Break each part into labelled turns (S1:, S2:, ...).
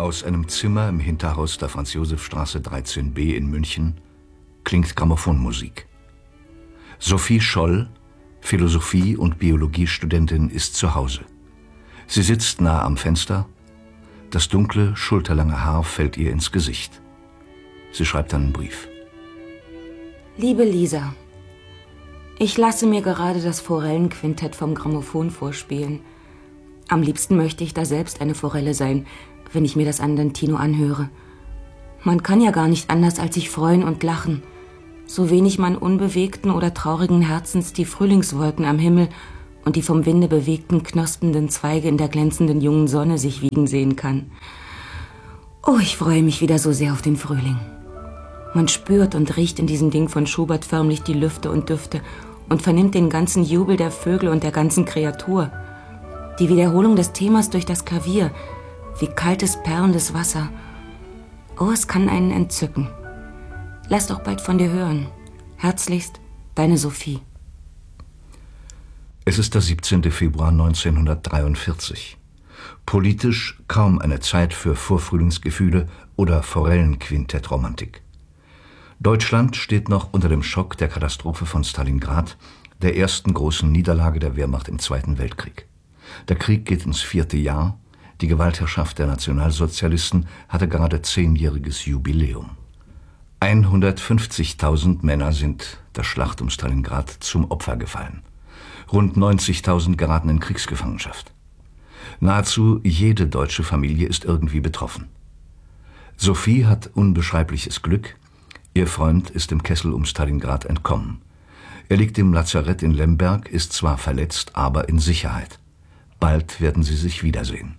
S1: Aus einem Zimmer im Hinterhaus der Franz-Josef-Straße 13b in München klingt Grammophonmusik. Sophie Scholl, Philosophie- und Biologiestudentin, ist zu Hause. Sie sitzt nah am Fenster. Das dunkle, schulterlange Haar fällt ihr ins Gesicht. Sie schreibt einen Brief.
S2: Liebe Lisa, ich lasse mir gerade das Forellenquintett vom Grammophon vorspielen. Am liebsten möchte ich da selbst eine Forelle sein, wenn ich mir das Andantino anhöre. Man kann ja gar nicht anders als sich freuen und lachen. So wenig man unbewegten oder traurigen Herzens die Frühlingswolken am Himmel und die vom Winde bewegten, knospenden Zweige in der glänzenden jungen Sonne sich wiegen sehen kann. Oh, ich freue mich wieder so sehr auf den Frühling. Man spürt und riecht in diesem Ding von Schubert förmlich die Lüfte und Düfte und vernimmt den ganzen Jubel der Vögel und der ganzen Kreatur. Die Wiederholung des Themas durch das Klavier, wie kaltes, perlendes Wasser. Oh, es kann einen entzücken. Lass doch bald von dir hören. Herzlichst, deine Sophie.
S1: Es ist der 17. Februar 1943. Politisch kaum eine Zeit für Vorfrühlingsgefühle oder Forellenquintett-Romantik. Deutschland steht noch unter dem Schock der Katastrophe von Stalingrad, der ersten großen Niederlage der Wehrmacht im Zweiten Weltkrieg. Der Krieg geht ins 4. Jahr. Die Gewaltherrschaft der Nationalsozialisten hatte gerade 10-jähriges Jubiläum. 150.000 Männer sind der Schlacht um Stalingrad zum Opfer gefallen. Rund 90.000 geraten in Kriegsgefangenschaft. Nahezu jede deutsche Familie ist irgendwie betroffen. Sophie hat unbeschreibliches Glück. Ihr Freund ist im Kessel um Stalingrad entkommen. Er liegt im Lazarett in Lemberg, ist zwar verletzt, aber in Sicherheit. Bald werden sie sich wiedersehen.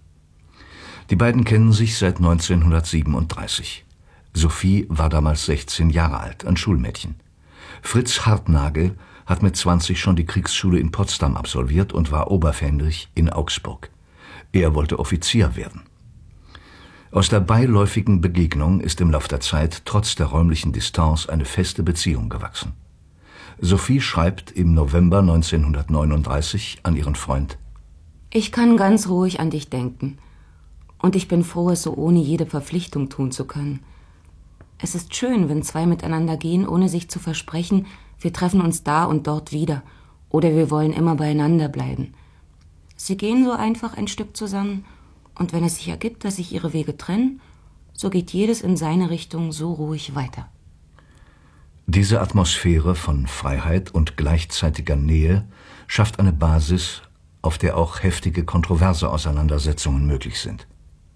S1: Die beiden kennen sich seit 1937. Sophie war damals 16 Jahre alt, ein Schulmädchen. Fritz Hartnagel hat mit 20 schon die Kriegsschule in Potsdam absolviert und war Oberfähnrich in Augsburg. Er wollte Offizier werden. Aus der beiläufigen Begegnung ist im Lauf der Zeit trotz der räumlichen Distanz eine feste Beziehung gewachsen. Sophie schreibt im November 1939 an ihren Freund:
S2: Ich kann ganz ruhig an dich denken. Und ich bin froh, es so ohne jede Verpflichtung tun zu können. Es ist schön, wenn zwei miteinander gehen, ohne sich zu versprechen, wir treffen uns da und dort wieder oder wir wollen immer beieinander bleiben. Sie gehen so einfach ein Stück zusammen und wenn es sich ergibt, dass sich ihre Wege trennen, so geht jedes in seine Richtung so ruhig weiter.
S1: Diese Atmosphäre von Freiheit und gleichzeitiger Nähe schafft eine Basis, auf der auch heftige kontroverse Auseinandersetzungen möglich sind.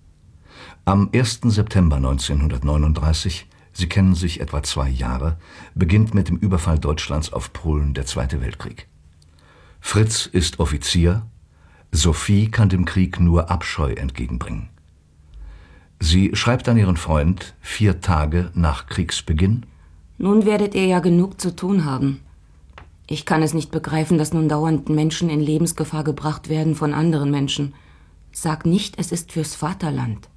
S1: Am 1. September 1939, sie kennen sich etwa 2 Jahre, beginnt mit dem Überfall Deutschlands auf Polen der Zweite Weltkrieg. Fritz ist Offizier, Sophie kann dem Krieg nur Abscheu entgegenbringen. Sie schreibt an ihren Freund 4 Tage nach Kriegsbeginn:
S2: Nun werdet ihr ja genug zu tun haben. Ich kann es nicht begreifen, dass nun dauernd Menschen in Lebensgefahr gebracht werden von anderen Menschen. Sag nicht, es ist fürs Vaterland.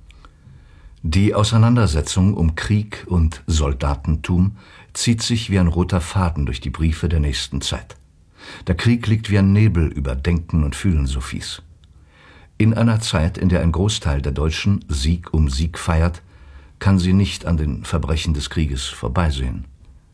S1: Die Auseinandersetzung um Krieg und Soldatentum zieht sich wie ein roter Faden durch die Briefe der nächsten Zeit. Der Krieg liegt wie ein Nebel über Denken und Fühlen Sophies. In einer Zeit, in der ein Großteil der Deutschen Sieg um Sieg feiert, kann sie nicht an den Verbrechen des Krieges vorbeisehen.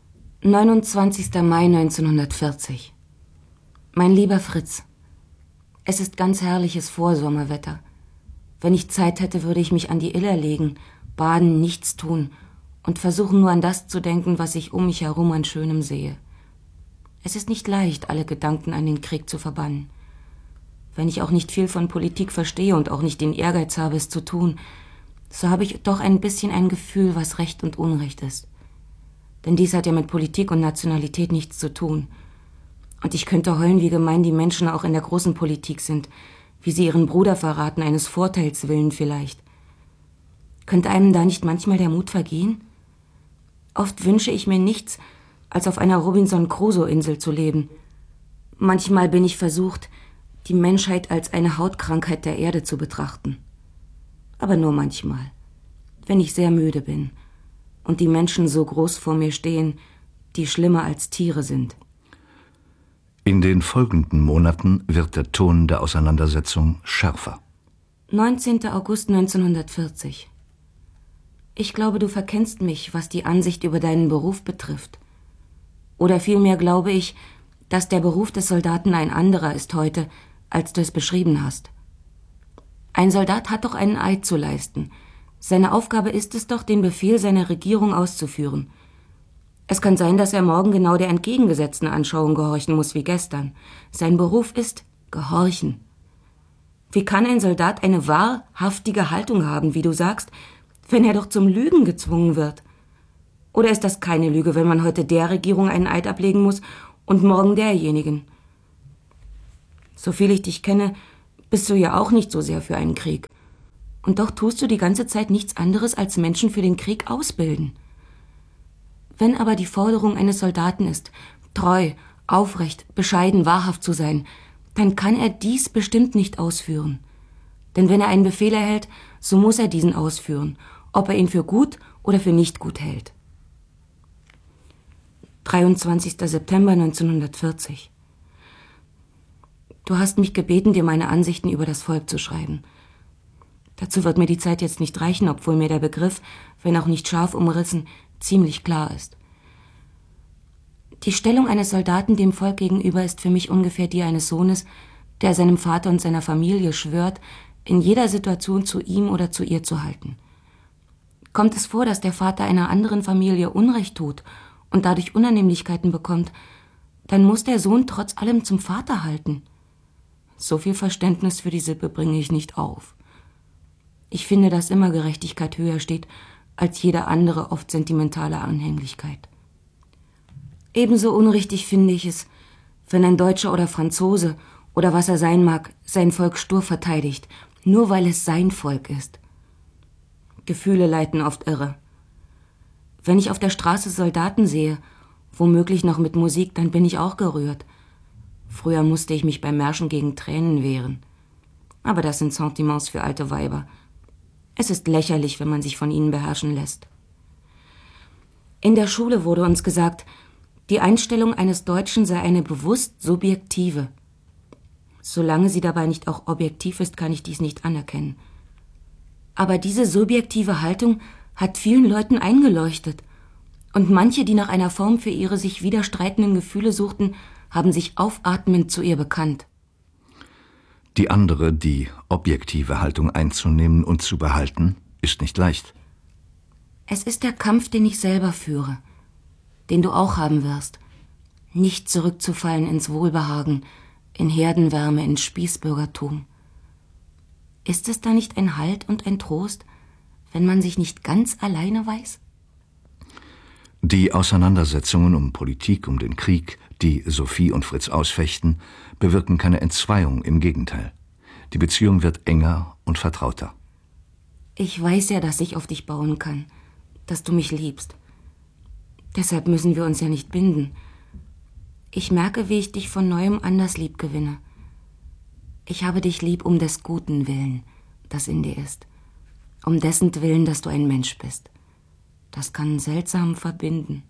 S2: 29. Mai 1940. Mein lieber Fritz, es ist ganz herrliches Vorsommerwetter. Wenn ich Zeit hätte, würde ich mich an die Iller legen, baden, nichts tun und versuchen nur an das zu denken, was ich um mich herum an Schönem sehe. Es ist nicht leicht, alle Gedanken an den Krieg zu verbannen. Wenn ich auch nicht viel von Politik verstehe und auch nicht den Ehrgeiz habe, es zu tun, so habe ich doch ein bisschen ein Gefühl, was Recht und Unrecht ist. Denn dies hat ja mit Politik und Nationalität nichts zu tun. Und ich könnte heulen, wie gemein die Menschen auch in der großen Politik sind, wie sie ihren Bruder verraten, eines Vorteils willen vielleicht. Könnte einem da nicht manchmal der Mut vergehen? Oft wünsche ich mir nichts, als auf einer Robinson-Crusoe-Insel zu leben. Manchmal bin ich versucht, die Menschheit als eine Hautkrankheit der Erde zu betrachten. Aber nur manchmal, wenn ich sehr müde bin und die Menschen so groß vor mir stehen, die schlimmer als Tiere sind.
S1: In den folgenden Monaten wird der Ton der Auseinandersetzung schärfer.
S2: 19. August 1940. Ich glaube, du verkennst mich, was die Ansicht über deinen Beruf betrifft. Oder vielmehr glaube ich, dass der Beruf des Soldaten ein anderer ist heute, als du es beschrieben hast. Ein Soldat hat doch einen Eid zu leisten. Seine Aufgabe ist es doch, den Befehl seiner Regierung auszuführen. Es kann sein, dass er morgen genau der entgegengesetzten Anschauung gehorchen muss wie gestern. Sein Beruf ist Gehorchen. Wie kann ein Soldat eine wahrhaftige Haltung haben, wie du sagst, wenn er doch zum Lügen gezwungen wird? Oder ist das keine Lüge, wenn man heute der Regierung einen Eid ablegen muss und morgen derjenigen? Soviel ich dich kenne, bist du ja auch nicht so sehr für einen Krieg. Und doch tust du die ganze Zeit nichts anderes, als Menschen für den Krieg ausbilden. Wenn aber die Forderung eines Soldaten ist, treu, aufrecht, bescheiden, wahrhaft zu sein, dann kann er dies bestimmt nicht ausführen. Denn wenn er einen Befehl erhält, so muss er diesen ausführen, ob er ihn für gut oder für nicht gut hält. 23. September 1940. Du hast mich gebeten, dir meine Ansichten über das Volk zu schreiben. Dazu wird mir die Zeit jetzt nicht reichen, obwohl mir der Begriff, wenn auch nicht scharf umrissen, ziemlich klar ist. Die Stellung eines Soldaten dem Volk gegenüber ist für mich ungefähr die eines Sohnes, der seinem Vater und seiner Familie schwört, in jeder Situation zu ihm oder zu ihr zu halten. Kommt es vor, dass der Vater einer anderen Familie Unrecht tut und dadurch Unannehmlichkeiten bekommt, dann muss der Sohn trotz allem zum Vater halten. So viel Verständnis für die Sippe bringe ich nicht auf. Ich finde, dass immer Gerechtigkeit höher steht als jede andere oft sentimentale Anhänglichkeit. Ebenso unrichtig finde ich es, wenn ein Deutscher oder Franzose oder was er sein mag, sein Volk stur verteidigt, nur weil es sein Volk ist. Gefühle leiten oft irre. Wenn ich auf der Straße Soldaten sehe, womöglich noch mit Musik, dann bin ich auch gerührt. Früher musste ich mich beim Märschen gegen Tränen wehren. Aber das sind Sentiments für alte Weiber. Es ist lächerlich, wenn man sich von ihnen beherrschen lässt. In der Schule wurde uns gesagt, die Einstellung eines Deutschen sei eine bewusst subjektive. Solange sie dabei nicht auch objektiv ist, kann ich dies nicht anerkennen. Aber diese subjektive Haltung hat vielen Leuten eingeleuchtet. Und manche, die nach einer Form für ihre sich widerstreitenden Gefühle suchten, haben sich aufatmend zu ihr bekannt.
S1: Die andere, die objektive Haltung einzunehmen und zu behalten, ist nicht leicht.
S2: Es ist der Kampf, den ich selber führe, den du auch haben wirst. Nicht zurückzufallen ins Wohlbehagen, in Herdenwärme, in Spießbürgertum. Ist es da nicht ein Halt und ein Trost, wenn man sich nicht ganz alleine weiß?
S1: Die Auseinandersetzungen um Politik, um den Krieg, die Sophie und Fritz ausfechten, bewirken keine Entzweiung, im Gegenteil. Die Beziehung wird enger und vertrauter.
S2: Ich weiß ja, dass ich auf dich bauen kann, dass du mich liebst. Deshalb müssen wir uns ja nicht binden. Ich merke, wie ich dich von Neuem anders lieb gewinne. Ich habe dich lieb um des Guten willen, das in dir ist. Um dessen Willen, dass du ein Mensch bist. Das kann seltsam verbinden.